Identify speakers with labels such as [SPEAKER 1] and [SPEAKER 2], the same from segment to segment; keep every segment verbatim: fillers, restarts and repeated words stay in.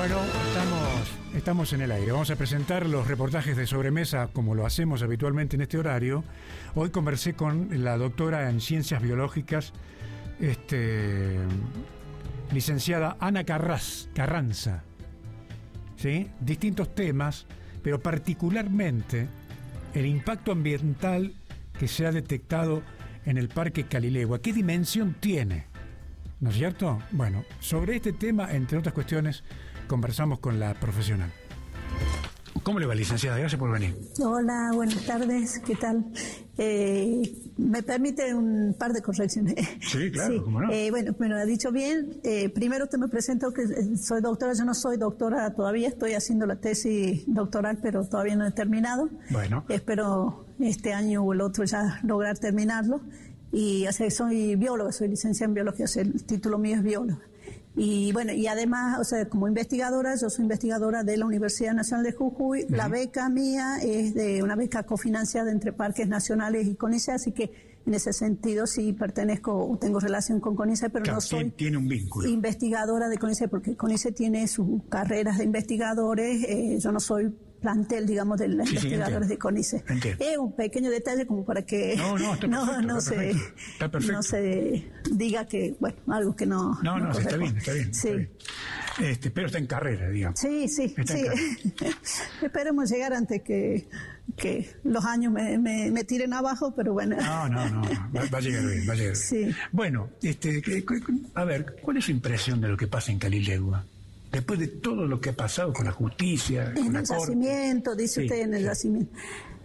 [SPEAKER 1] Bueno, estamos, estamos en el aire. Vamos a presentar los reportajes de sobremesa como lo hacemos habitualmente en este horario. Hoy conversé con la doctora en Ciencias Biológicas, este, licenciada Ana Carraz, Carranza. ¿Sí? Distintos temas, pero particularmente el impacto ambiental que se ha detectado en el Parque Calilegua. ¿Qué dimensión tiene? ¿No es cierto? Bueno, sobre este tema, entre otras cuestiones, conversamos con la profesional. ¿Cómo le va, licenciada? Gracias por venir.
[SPEAKER 2] Hola, buenas tardes, ¿qué tal? Eh, ¿Me permite un par de correcciones?
[SPEAKER 1] Sí, claro, sí. ¿Cómo no?
[SPEAKER 2] Eh, bueno, me lo ha dicho bien. Eh, primero te me presento que soy doctora, yo no soy doctora todavía, estoy haciendo la tesis doctoral, pero todavía no he terminado.
[SPEAKER 1] Bueno.
[SPEAKER 2] Espero este año o el otro ya lograr terminarlo. Y o sea, soy bióloga, soy licenciada en biología, o sea, el título mío es bióloga. Y bueno, y además, o sea, como investigadora, yo soy investigadora de la Universidad Nacional de Jujuy. Uh-huh. La beca mía es de una beca cofinanciada entre Parques Nacionales y CONICET, así que en ese sentido sí pertenezco, tengo relación con CONICET, pero claro, no soy
[SPEAKER 1] tiene un vínculo.
[SPEAKER 2] investigadora de CONICET, porque CONICET tiene sus carreras de investigadores, eh, yo no soy plantel, digamos, de los sí, investigadores sí, de CONICET. Entiendo. Es un pequeño detalle como para que
[SPEAKER 1] no, no, está perfecto,
[SPEAKER 2] no, no,
[SPEAKER 1] está
[SPEAKER 2] se,
[SPEAKER 1] perfecto, está perfecto.
[SPEAKER 2] no se diga que, bueno, algo que no...
[SPEAKER 1] No, no, no está bien, está bien.
[SPEAKER 2] Sí.
[SPEAKER 1] Está bien. Este, pero está en carrera, digamos.
[SPEAKER 2] Sí, sí,
[SPEAKER 1] está
[SPEAKER 2] sí. Esperemos llegar antes que, que los años me, me, me tiren abajo, pero bueno.
[SPEAKER 1] No, no, no, va, va a llegar bien, va a llegar bien.
[SPEAKER 2] Sí.
[SPEAKER 1] Bueno, este, a ver, ¿cuál es su impresión de lo que pasa en Calilegua? Después de todo lo que ha pasado con la justicia,
[SPEAKER 2] en
[SPEAKER 1] con
[SPEAKER 2] el
[SPEAKER 1] la
[SPEAKER 2] yacimiento, corte. Dice sí, usted en el sí. yacimiento.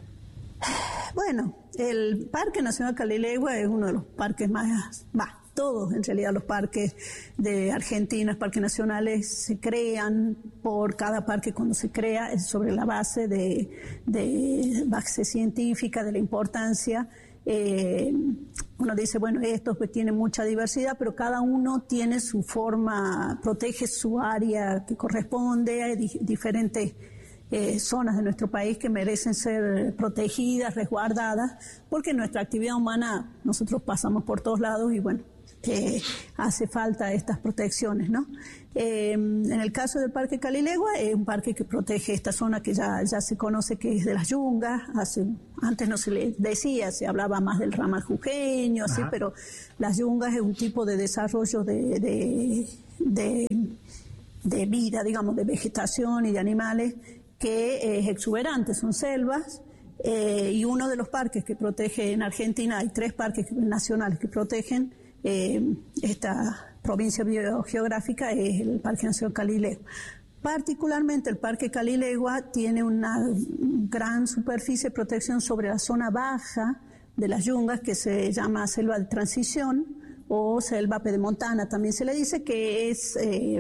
[SPEAKER 2] Bueno, el Parque Nacional Calilegua es uno de los parques más, va, todos en realidad los parques de Argentina, los parques nacionales se crean por cada parque cuando se crea, es sobre la base de, de base científica, de la importancia. Eh, uno dice, bueno, estos pues tienen mucha diversidad, pero cada uno tiene su forma, protege su área que corresponde, hay di- diferentes eh, zonas de nuestro país que merecen ser protegidas, resguardadas, porque nuestra actividad humana, nosotros pasamos por todos lados y bueno, eh, hace falta estas protecciones, ¿no? Eh, en el caso del Parque Calilegua, es un parque que protege esta zona que ya, ya se conoce que es de las yungas. Hace, antes no se le decía, se hablaba más del ramal jujeño, así, pero las yungas es un tipo de desarrollo de, de, de, de vida, digamos, de vegetación y de animales que es exuberante, son selvas. Eh, y uno de los parques que protege en Argentina, hay tres parques nacionales que protegen Eh, esta provincia biogeográfica, es el Parque Nacional Calilegua. Particularmente el Parque Calilegua tiene una gran superficie de protección sobre la zona baja de las yungas, que se llama selva de transición o selva pedemontana, también se le dice, que es eh,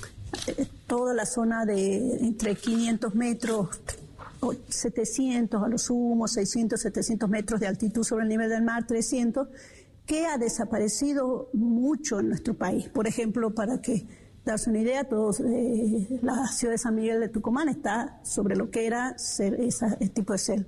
[SPEAKER 2] toda la zona de entre quinientos metros, setecientos a lo sumo, seiscientos, setecientos metros de altitud sobre el nivel del mar, trescientos, que ha desaparecido mucho en nuestro país. Por ejemplo, para que darse una idea, todos, eh, la ciudad de San Miguel de Tucumán está sobre lo que era ser, esa, ese tipo de selva.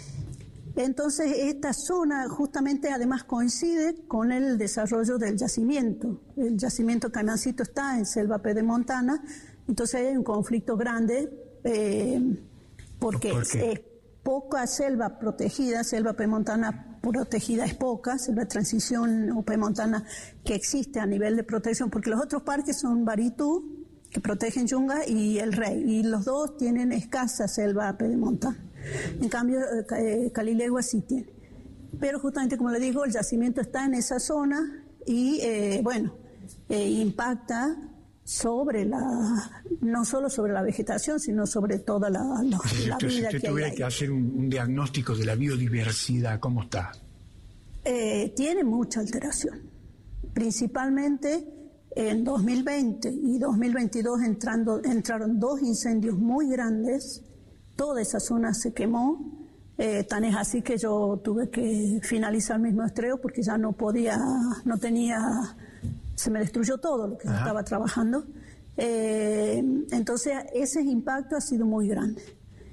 [SPEAKER 2] Entonces, esta zona justamente además coincide con el desarrollo del yacimiento. El yacimiento Caimancito está en selva pedemontana, entonces hay un conflicto grande eh, porque
[SPEAKER 1] ¿Por qué?
[SPEAKER 2] es poca selva protegida, selva pedemontana protegida es poca, selva de transición o pedemontana que existe a nivel de protección, porque los otros parques son Baritú, que protegen yungas, y El Rey, y los dos tienen escasa selva pedemontana. En cambio, eh, Calilegua sí tiene. Pero justamente, como le digo, el yacimiento está en esa zona y, eh, bueno, eh, impacta sobre la, no solo sobre la vegetación, sino sobre toda la, la,
[SPEAKER 1] o sea,
[SPEAKER 2] la
[SPEAKER 1] si
[SPEAKER 2] vida
[SPEAKER 1] usted
[SPEAKER 2] que
[SPEAKER 1] tuviera
[SPEAKER 2] hay ahí.
[SPEAKER 1] que hacer un, un diagnóstico de la biodiversidad, ¿cómo está?
[SPEAKER 2] Eh, tiene mucha alteración. Principalmente en dos mil veinte y dos mil veintidós entrando, entraron dos incendios muy grandes, toda esa zona se quemó, eh, tan es así que yo tuve que finalizar mis muestreos porque ya no podía, no tenía... se me destruyó todo lo que yo estaba trabajando. Eh, entonces, ese impacto ha sido muy grande.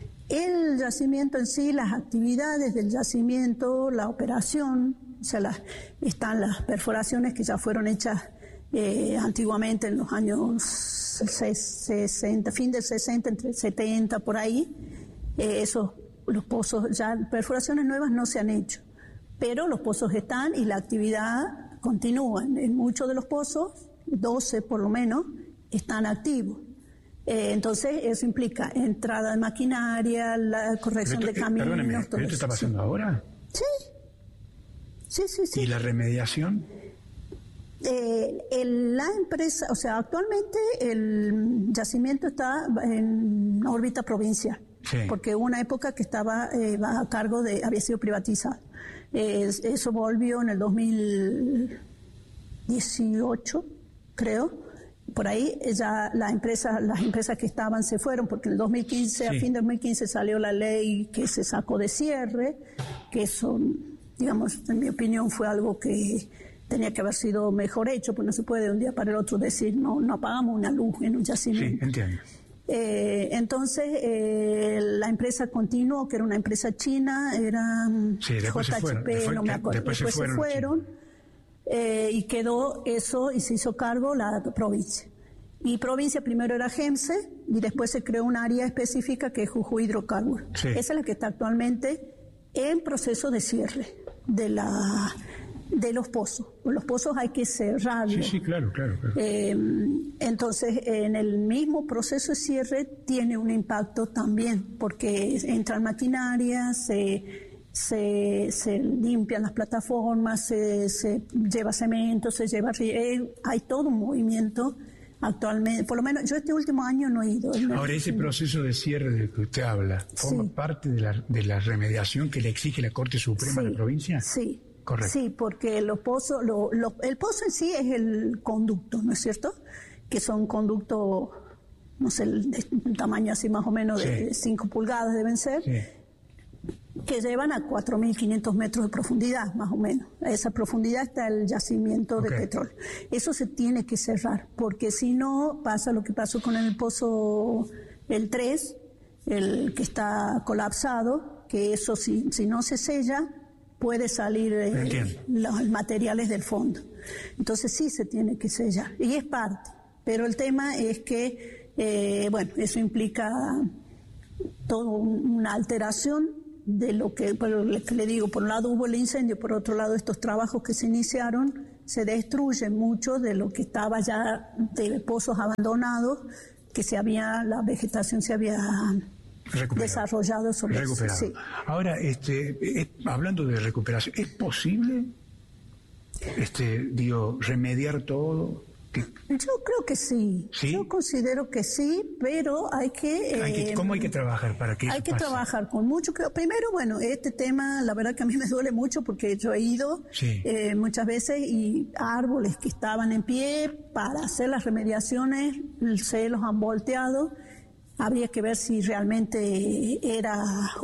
[SPEAKER 2] El yacimiento en sí, las actividades del yacimiento, la operación, o sea, las, están las perforaciones que ya fueron hechas eh, antiguamente en los años sesenta, fin del sesenta, entre setenta, por ahí, eh, esos, los pozos, ya perforaciones nuevas no se han hecho, pero los pozos están y la actividad continúa. En muchos de los pozos, doce por lo menos, están activos. Eh, entonces, eso implica entrada de maquinaria, la corrección
[SPEAKER 1] esto,
[SPEAKER 2] de caminos.
[SPEAKER 1] Perdóneme, ¿pero esto está pasando
[SPEAKER 2] sí.
[SPEAKER 1] ahora?
[SPEAKER 2] Sí. Sí, sí, sí.
[SPEAKER 1] ¿Y la remediación?
[SPEAKER 2] Eh, el, la empresa, o sea, actualmente el yacimiento está en órbita provincial, sí. Porque hubo una época que estaba eh, a cargo de, había sido privatizado. Eh, eso volvió en el dos mil dieciocho, creo. Por ahí ya la empresa, las empresas que estaban se fueron, porque en el dos mil quince, sí. A fin de dos mil quince salió la ley que se sacó de cierre, que eso, digamos, en mi opinión fue algo que tenía que haber sido mejor hecho, pues no se puede de un día para el otro decir no, no apagamos una luz en un yacimiento.
[SPEAKER 1] Sí, entiendo.
[SPEAKER 2] Eh, entonces, eh, la empresa continuó, que era una empresa china, era
[SPEAKER 1] sí,
[SPEAKER 2] J H P,
[SPEAKER 1] después,
[SPEAKER 2] no me acuerdo,
[SPEAKER 1] después,
[SPEAKER 2] después se fueron, se fueron eh, y quedó eso y se hizo cargo la provincia. Y provincia primero era GEMSE y después se creó un área específica que es Jujuy Hidrocarburos. Sí. Esa es la que está actualmente en proceso de cierre de la... de los pozos. Los pozos hay que cerrarlos.
[SPEAKER 1] Sí, sí, claro, claro. claro.
[SPEAKER 2] Eh, entonces, en el mismo proceso de cierre tiene un impacto también, porque entran maquinarias, se, se, se limpian las plataformas, se, se lleva cemento, se lleva... Eh, hay todo un movimiento actualmente. Por lo menos, yo este último año no he ido.
[SPEAKER 1] Ahora, ese proceso de cierre del que usted habla, ¿forma sí. parte de la, de la remediación que le exige la Corte Suprema
[SPEAKER 2] sí,
[SPEAKER 1] de la provincia?
[SPEAKER 2] Sí.
[SPEAKER 1] Correcto.
[SPEAKER 2] Sí, porque los pozos, lo, lo, el pozo en sí es el conducto, ¿no es cierto? Que son conductos, no sé, de un tamaño así más o menos sí. de cinco pulgadas deben ser, sí. que llevan a cuatro mil quinientos metros de profundidad, más o menos. A esa profundidad está el yacimiento okay. de petróleo. Eso se tiene que cerrar, porque si no pasa lo que pasó con el pozo, el tres, el que está colapsado, que eso si, si no se sella, puede salir eh, los materiales del fondo. Entonces sí se tiene que sellar, y es parte. Pero el tema es que, eh, bueno, eso implica toda una alteración de lo que, pero le, le digo, por un lado hubo el incendio, por otro lado estos trabajos que se iniciaron, se destruye mucho de lo que estaba ya de pozos abandonados, que se había, la vegetación se había... Recuperado. Desarrollado sobre
[SPEAKER 1] Recuperado.
[SPEAKER 2] Sí.
[SPEAKER 1] Ahora, este, es, hablando de recuperación, ¿es posible, este, digo, remediar todo? ¿Qué?
[SPEAKER 2] Yo creo que sí. ¿Sí? Yo considero que sí, pero hay que...
[SPEAKER 1] Hay que
[SPEAKER 2] eh,
[SPEAKER 1] ¿Cómo hay que trabajar para que
[SPEAKER 2] Hay
[SPEAKER 1] eso
[SPEAKER 2] que
[SPEAKER 1] pase?
[SPEAKER 2] trabajar con mucho... Primero, bueno, este tema, la verdad que a mí me duele mucho porque yo he ido sí. eh, muchas veces y árboles que estaban en pie para hacer las remediaciones, se los han volteado. Habría que ver si realmente era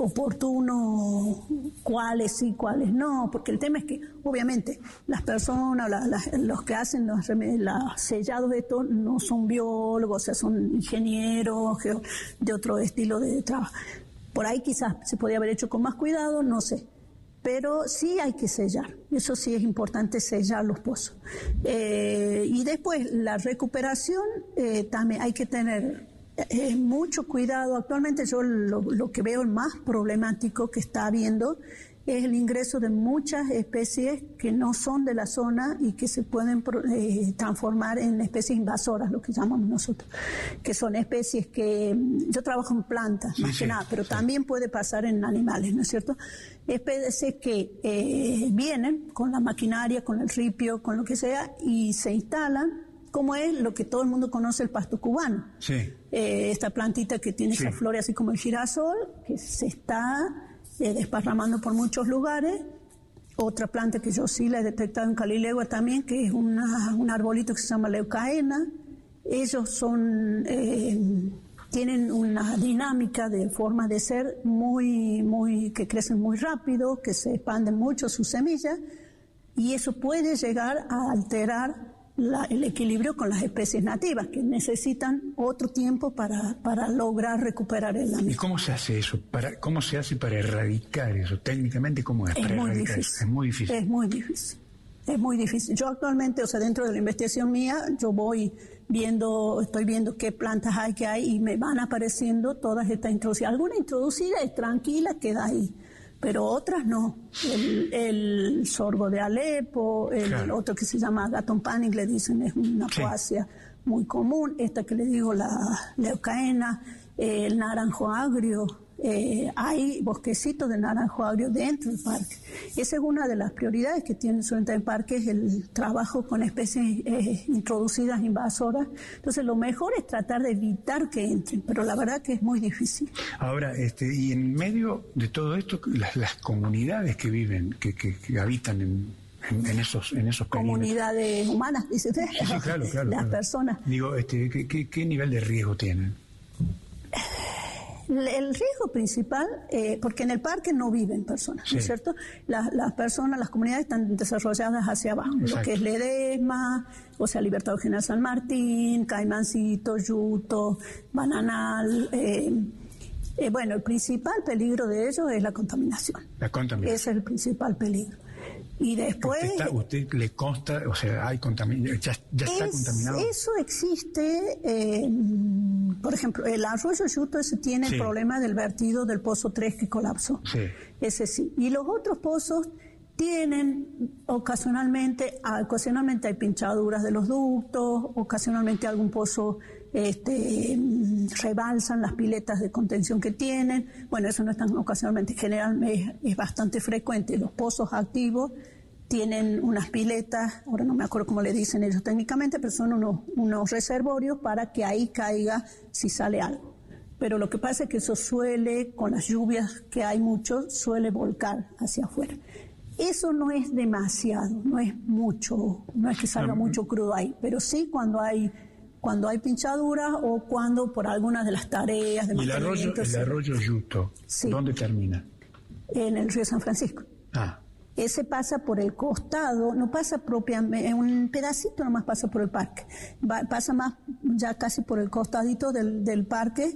[SPEAKER 2] oportuno, cuáles sí, cuáles no, porque el tema es que, obviamente, las personas, la, la, los que hacen los, los sellados de esto no son biólogos, o sea, son ingenieros de otro estilo de trabajo. Por ahí quizás se podía haber hecho con más cuidado, no sé. Pero sí hay que sellar, eso sí es importante, sellar los pozos. Eh, y después, la recuperación, eh, también hay que tener... Eh, mucho cuidado. Actualmente yo lo, lo que veo más problemático que está habiendo es el ingreso de muchas especies que no son de la zona y que se pueden eh, transformar en especies invasoras, lo que llamamos nosotros, que son especies que, yo trabajo en plantas más sí, que sí, nada, pero sí. también puede pasar en animales, ¿no es cierto? Especies que eh, vienen con la maquinaria, con el ripio, con lo que sea, y se instalan, como es lo que todo el mundo conoce, el pasto cubano. Sí. Eh, esta plantita que tiene sí. esa flor así como el girasol, que se está eh, desparramando por muchos lugares. Otra planta que yo sí la he detectado en Calilegua también, que es una, un arbolito que se llama leucaena. Ellos son, eh, tienen una dinámica de forma de ser muy, muy, que crecen muy rápido, que se expanden mucho sus semillas, y eso puede llegar a alterar La, el equilibrio con las especies nativas, que necesitan otro tiempo para, para lograr recuperar el ámbito.
[SPEAKER 1] ¿Y cómo se hace eso? Para, ¿Cómo se hace para erradicar eso? Técnicamente, ¿cómo es?
[SPEAKER 2] Es
[SPEAKER 1] para
[SPEAKER 2] muy
[SPEAKER 1] erradicar
[SPEAKER 2] difícil.
[SPEAKER 1] Eso? Es muy difícil.
[SPEAKER 2] Es muy difícil. Es muy difícil. Yo actualmente, o sea, dentro de la investigación mía, yo voy viendo, estoy viendo qué plantas hay, que hay, y me van apareciendo todas estas introducidas. Alguna introducida es tranquila, queda ahí, pero otras no. El, el sorgo de Alepo, el, claro. el otro que se llama Gatton Panic, le dicen, es una poacia sí. muy común. Esta que le digo, la leucaena, eh, el naranjo agrio. Eh, hay bosquecitos de naranjo agrio dentro del parque. Esa es una de las prioridades que tiene el el parque, es el trabajo con especies eh, introducidas invasoras. Entonces lo mejor es tratar de evitar que entren, pero la verdad que es muy difícil.
[SPEAKER 1] Ahora, este, y en medio de todo esto, las, las comunidades que viven, que, que, que habitan en, en, en esos en esos
[SPEAKER 2] comunidades humanas, dice usted.
[SPEAKER 1] Sí, sí, claro, claro.
[SPEAKER 2] Las
[SPEAKER 1] claro.
[SPEAKER 2] personas.
[SPEAKER 1] Digo, este, ¿qué, qué, qué nivel de riesgo tienen?
[SPEAKER 2] El riesgo principal, eh, porque en el parque no viven personas, sí. ¿no es cierto? Las, las personas, las comunidades están desarrolladas hacia abajo, exacto. Lo que es Ledesma, o sea, Libertador General San Martín, Caimancito, Yuto, Bananal. Eh, eh, bueno, el principal peligro de ellos es la contaminación. La contaminación. Ese es el principal peligro. Y después...
[SPEAKER 1] ¿Usted, está, usted le consta, o sea, hay contaminación, ya, ya está
[SPEAKER 2] es,
[SPEAKER 1] contaminado?
[SPEAKER 2] Eso existe, eh, por ejemplo, el arroyo Yuto, ese tiene sí. el problema del vertido del pozo tres que colapsó. Sí. Ese sí. Y los otros pozos tienen ocasionalmente, ocasionalmente hay pinchaduras de los ductos, ocasionalmente algún pozo este, rebalsan las piletas de contención que tienen. Bueno, eso no es tan ocasionalmente, generalmente es, es bastante frecuente. Los pozos activos tienen unas piletas, ahora no me acuerdo cómo le dicen ellos técnicamente, pero son unos, unos reservorios para que ahí caiga si sale algo. Pero lo que pasa es que eso suele, con las lluvias que hay mucho, suele volcar hacia afuera. Eso no es demasiado, no es mucho, no es que salga mucho crudo ahí, pero sí cuando hay cuando hay pinchaduras o cuando por algunas de las tareas de
[SPEAKER 1] ¿Y el arroyo, el arroyo Yuto, sí. ¿dónde termina?
[SPEAKER 2] En el río San Francisco.
[SPEAKER 1] Ah.
[SPEAKER 2] Ese pasa por el costado, no pasa propiamente, un pedacito nomás pasa por el parque, Va, pasa más ya casi por el costadito del, del parque.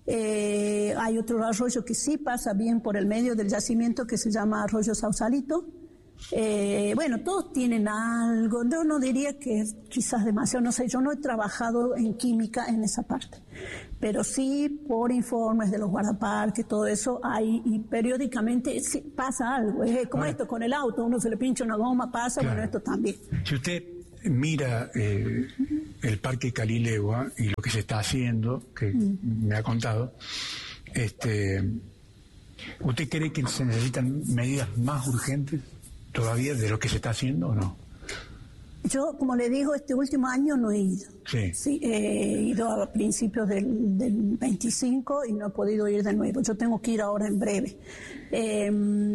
[SPEAKER 2] Eh, hay otro arroyo que sí pasa bien por el medio del yacimiento que se llama Arroyo Sausalito. Eh, bueno, todos tienen algo, yo no diría que es quizás demasiado, no sé, yo no he trabajado en química en esa parte, pero sí por informes de los guardaparques, todo eso hay, y periódicamente sí, pasa algo, es como Ahora, esto con el auto, uno se le pincha una goma, pasa, claro. Bueno, esto también.
[SPEAKER 1] Si usted mira eh, el Parque Calilegua y lo que se está haciendo, que mm. me ha contado, este, ¿usted cree que se necesitan medidas más urgentes todavía de lo que se está haciendo o no?
[SPEAKER 2] Yo, como le digo, este último año no he ido.
[SPEAKER 1] Sí.
[SPEAKER 2] Sí, he ido a principios del, del veinticinco y no he podido ir de nuevo. Yo tengo que ir ahora en breve. Eh,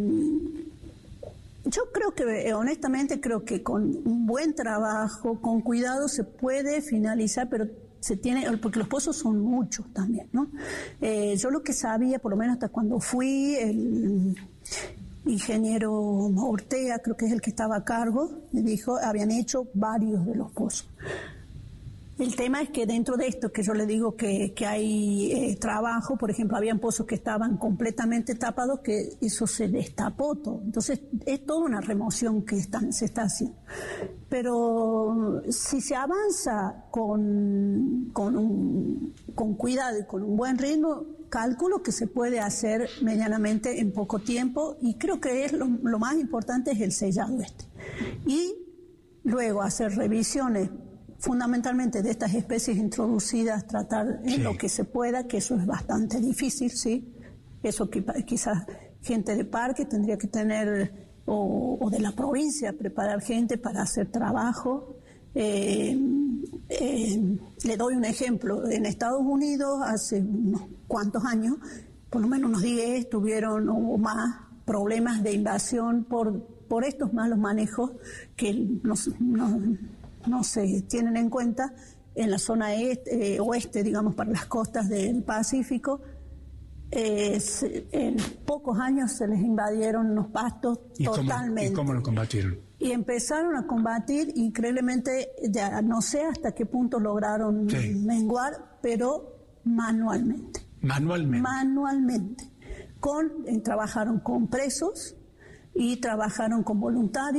[SPEAKER 2] yo creo que, honestamente, creo que con un buen trabajo, con cuidado, se puede finalizar, pero se tiene, porque los pozos son muchos también, ¿no? Eh, yo lo que sabía, por lo menos hasta cuando fui, el ingeniero Ortega, creo que es el que estaba a cargo, me dijo, habían hecho varios de los pozos. El tema es que dentro de esto, que yo le digo que, que hay eh, trabajo, por ejemplo, habían pozos que estaban completamente tapados, que eso se destapó todo. Entonces, es toda una remoción que están, se está haciendo. Pero si se avanza con, con, un, con cuidado y con un buen ritmo, calculo que se puede hacer medianamente en poco tiempo, y creo que es lo, lo más importante es el sellado este. Y luego hacer revisiones fundamentalmente de estas especies introducidas, tratar en sí. lo que se pueda, que eso es bastante difícil, sí. Eso que quizás gente de parque tendría que tener, o, o de la provincia, preparar gente para hacer trabajo. Eh, eh, le doy un ejemplo. En Estados Unidos hace unos cuantos años, por lo menos unos diez, tuvieron o más problemas de invasión por, por estos malos manejos que no, no, no se tienen en cuenta en la zona este, eh, oeste, digamos, para las costas del Pacífico. Eh, se, en pocos años se les invadieron los pastos ¿Y totalmente.
[SPEAKER 1] Cómo, ¿Y cómo lo combatieron?
[SPEAKER 2] Y empezaron a combatir, increíblemente, ya no sé hasta qué punto lograron sí. menguar, pero manualmente.
[SPEAKER 1] ¿Manualmente?
[SPEAKER 2] Manualmente. Con, eh, trabajaron con presos y trabajaron con voluntarios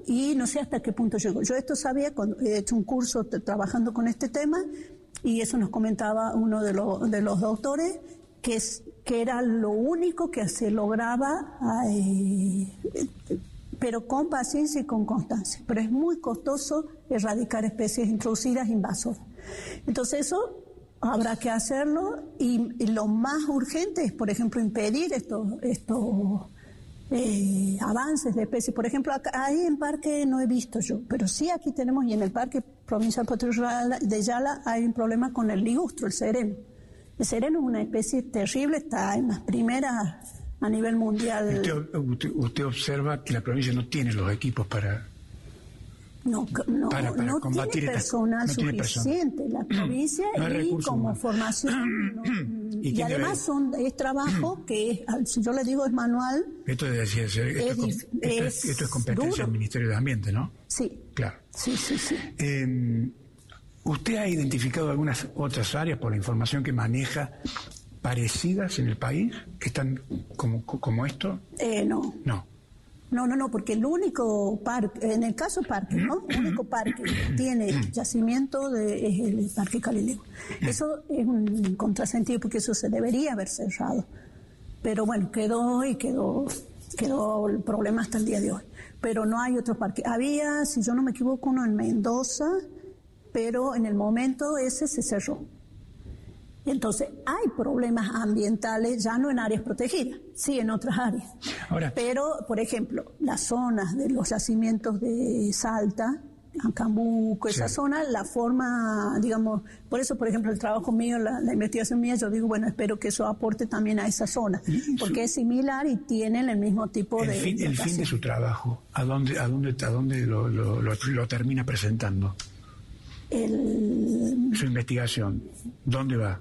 [SPEAKER 2] y no sé hasta qué punto llegó. Yo esto sabía cuando he hecho un curso t- trabajando con este tema, y eso nos comentaba uno de, lo, de los doctores, que, es, que era lo único que se lograba, eh, pero con paciencia y con constancia. Pero es muy costoso erradicar especies introducidas invasoras. Entonces eso habrá que hacerlo, y, y lo más urgente es, por ejemplo, impedir estos... estos Eh, avances de especies. Por ejemplo, acá, ahí en Parque no he visto yo, pero sí aquí tenemos, y en el Parque Provincial de Yala hay un problema con el ligustro, el sereno. El sereno es una especie terrible, está en las primeras a nivel mundial.
[SPEAKER 1] Usted, usted, usted observa que la provincia no tiene los equipos para...
[SPEAKER 2] No, no,
[SPEAKER 1] para, para
[SPEAKER 2] no
[SPEAKER 1] combatir
[SPEAKER 2] tiene
[SPEAKER 1] esta,
[SPEAKER 2] personal
[SPEAKER 1] no tiene
[SPEAKER 2] suficiente
[SPEAKER 1] personal.
[SPEAKER 2] La provincia
[SPEAKER 1] No hay
[SPEAKER 2] y como
[SPEAKER 1] humanos.
[SPEAKER 2] formación no,
[SPEAKER 1] y,
[SPEAKER 2] y además son, es trabajo que es, si yo le digo es manual.
[SPEAKER 1] Esto es, decir, esto,
[SPEAKER 2] es,
[SPEAKER 1] esto, es,
[SPEAKER 2] es,
[SPEAKER 1] esto es competencia
[SPEAKER 2] duro.
[SPEAKER 1] del Ministerio de Ambiente, ¿no?
[SPEAKER 2] Sí,
[SPEAKER 1] claro.
[SPEAKER 2] Sí, sí, sí.
[SPEAKER 1] Eh, ¿Usted ha identificado algunas otras áreas por la información que maneja parecidas en el país que están como, como esto?
[SPEAKER 2] Eh, no.
[SPEAKER 1] No.
[SPEAKER 2] No, no, no, porque el único parque, en el caso parque, ¿no? El único parque que tiene yacimiento de, es el Parque Calilegua. Eso es un contrasentido porque eso se debería haber cerrado. Pero bueno, quedó y quedó, quedó el problema hasta el día de hoy. Pero no hay otro parque. Había, si yo no me equivoco, uno en Mendoza, pero en el momento ese se cerró. Entonces, hay problemas ambientales ya no en áreas protegidas, sí en otras áreas.
[SPEAKER 1] Ahora,
[SPEAKER 2] pero, por ejemplo, las zonas de los yacimientos de Salta, Acambuco, esa sí. zona, la forma, digamos, por eso, por ejemplo, el trabajo mío, la, la investigación mía, yo digo, bueno, espero que eso aporte también a esa zona, porque es similar y tienen el mismo tipo
[SPEAKER 1] el
[SPEAKER 2] de...
[SPEAKER 1] Fin, el fin de su trabajo, ¿a dónde, a dónde, a dónde lo, lo, lo, lo termina presentando?
[SPEAKER 2] El...
[SPEAKER 1] Su investigación, ¿dónde va?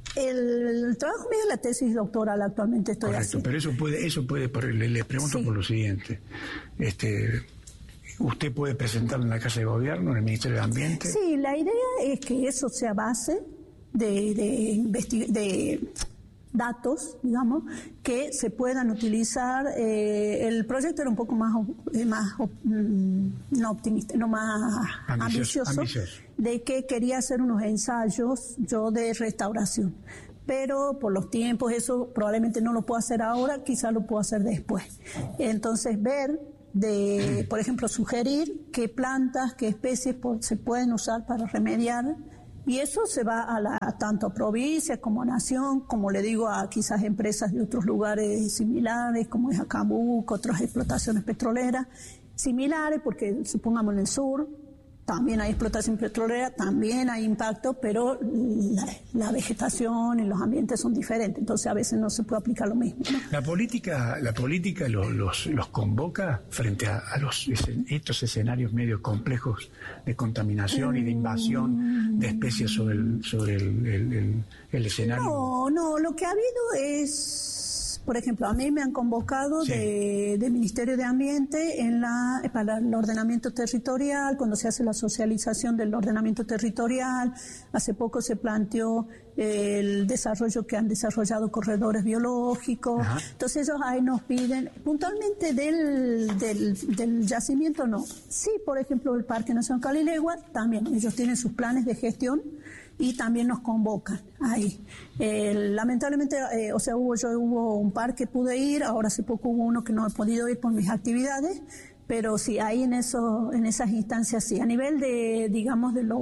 [SPEAKER 2] El trabajo mío es la tesis doctoral, actualmente estoy
[SPEAKER 1] Correcto,
[SPEAKER 2] haciendo.
[SPEAKER 1] pero eso puede, eso puede, le, le pregunto sí. por lo siguiente, este, ¿usted puede presentarlo en la Casa de Gobierno, en el Ministerio de Ambiente?
[SPEAKER 2] Sí, la idea es que eso sea base de, de, investi- de datos, digamos, que se puedan utilizar. Eh, el proyecto era un poco más, eh, más mm, no optimista, no más ambicioso, ambicioso, ambicioso, de que quería hacer unos ensayos yo de restauración. Pero por los tiempos eso probablemente no lo puedo hacer ahora, quizás lo puedo hacer después. Entonces ver, de, por ejemplo, sugerir qué plantas, qué especies por, se pueden usar para remediar. Y eso se va a la tanto a provincia como a nación, como le digo, a quizás empresas de otros lugares similares, como es Acambuco, otras explotaciones petroleras similares, porque supongamos en el sur también hay explotación petrolera, también hay impacto, pero la, la vegetación y los ambientes son diferentes, entonces a veces no se puede aplicar lo mismo, ¿no?
[SPEAKER 1] La política, la política los, los, los convoca frente a, a los, estos escenarios medio complejos de contaminación y de invasión de especies sobre el, sobre el, el, el, el escenario.
[SPEAKER 2] No, no, lo que ha habido es... Por ejemplo, a mí me han convocado sí. de, de Ministerio de Ambiente en la, para el ordenamiento territorial, cuando se hace la socialización del ordenamiento territorial. Hace poco se planteó el desarrollo que han desarrollado corredores biológicos. Ajá. Entonces ellos ahí nos piden, puntualmente del, del, del yacimiento no. Sí, por ejemplo, el Parque Nacional Calilegua, también ellos tienen sus planes de gestión y también nos convocan ahí. Eh, lamentablemente, eh, o sea, hubo yo hubo un par que pude ir, ahora hace poco hubo uno que no he podido ir por mis actividades, pero sí, ahí en eso, en esas instancias sí, a nivel de, digamos, de los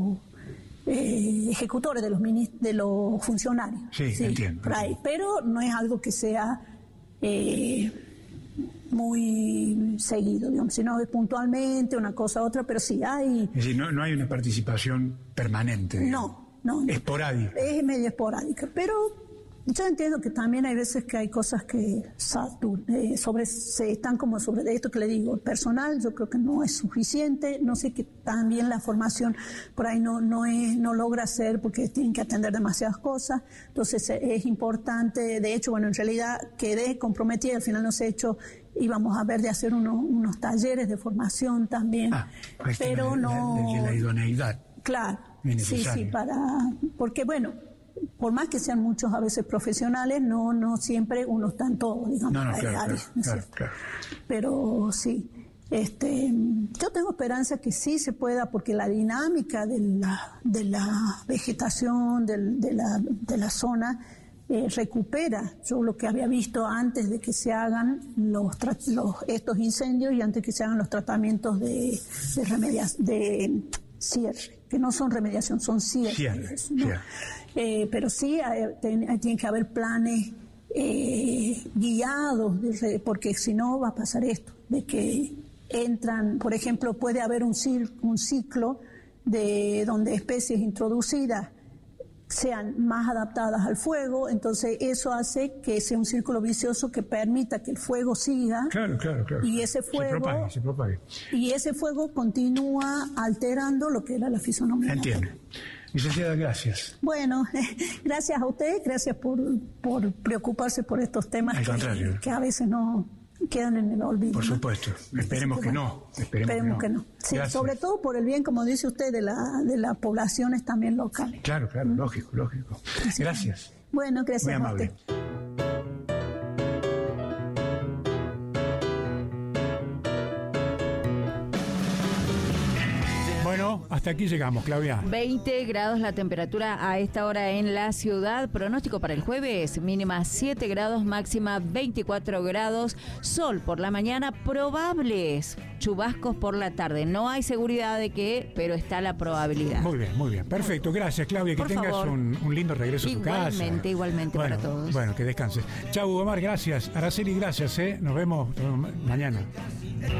[SPEAKER 2] eh, ejecutores, de los ministros, de los funcionarios.
[SPEAKER 1] Sí, sí entiendo.
[SPEAKER 2] Por ahí, pero no es algo que sea eh, muy seguido, digamos, sino es puntualmente una cosa u otra, pero sí hay...
[SPEAKER 1] Es decir, no, no hay una participación permanente.
[SPEAKER 2] No, no, no.
[SPEAKER 1] Esporádica.
[SPEAKER 2] Es medio esporádica, pero yo entiendo que también hay veces que hay cosas que eh, sobre, se están como sobre esto que le digo, el personal yo creo que no es suficiente, no sé que también la formación por ahí no, no, es, no logra hacer porque tienen que atender demasiadas cosas, entonces es importante, de hecho, bueno, en realidad quedé comprometida, al final no se ha hecho, íbamos a ver de hacer unos, unos talleres de formación también, ah, pero
[SPEAKER 1] de,
[SPEAKER 2] no...
[SPEAKER 1] De, de la idoneidad.
[SPEAKER 2] Claro, sí, sí, para, porque bueno, por más que sean muchos a veces profesionales, no no siempre uno está en todo, digamos.
[SPEAKER 1] No, no, claro, claro, claro, claro.
[SPEAKER 2] Pero sí. Este, yo tengo esperanza que sí se pueda, porque la dinámica de la, de la vegetación, del, de, la, de la zona, eh, recupera. Yo lo que había visto antes de que se hagan los, los estos incendios y antes que se hagan los tratamientos de, de, remedia, de cierre, que no son remediación, son cierres. Cierre, ¿no? Cierre. Eh, pero sí hay, ten, tiene que haber planes eh, guiados, de, porque si no va a pasar esto, de que entran, por ejemplo, puede haber un, un ciclo de donde especies introducidas sean más adaptadas al fuego, entonces eso hace que sea un círculo vicioso que permita que el fuego siga.
[SPEAKER 1] Claro, claro, claro.
[SPEAKER 2] Y ese fuego,
[SPEAKER 1] se propague, se propague.
[SPEAKER 2] Y ese fuego continúa alterando lo que era la fisonomía.
[SPEAKER 1] Entiendo. Licenciada, gracias.
[SPEAKER 2] Bueno, gracias a usted, gracias por, por preocuparse por estos temas. Al contrario. Que, que a veces no quedan en el olvido.
[SPEAKER 1] Por supuesto, ¿no? Esperemos que no. Esperemos, esperemos que no.
[SPEAKER 2] Que no. Sí, sobre todo por el bien, como dice usted, de, la, de las poblaciones también locales.
[SPEAKER 1] Claro, claro, ¿Mm? lógico, lógico. Gracias. gracias.
[SPEAKER 2] Bueno, gracias.
[SPEAKER 1] Muy amable.
[SPEAKER 2] A usted.
[SPEAKER 1] Bueno, hasta aquí llegamos, Claudia.
[SPEAKER 3] veinte grados la temperatura a esta hora en la ciudad. Pronóstico para el jueves, mínima siete grados, máxima veinticuatro grados. Sol por la mañana, probables chubascos por la tarde. No hay seguridad de que, pero está la probabilidad.
[SPEAKER 1] Muy bien, muy bien. Perfecto, gracias, Claudia. Que por tengas un, un lindo regreso
[SPEAKER 3] igualmente,
[SPEAKER 1] a tu casa.
[SPEAKER 3] Igualmente, igualmente
[SPEAKER 1] bueno,
[SPEAKER 3] para todos.
[SPEAKER 1] Bueno, que descanses. Chau, Omar, gracias. Araceli, gracias. ¿eh? Nos vemos mañana.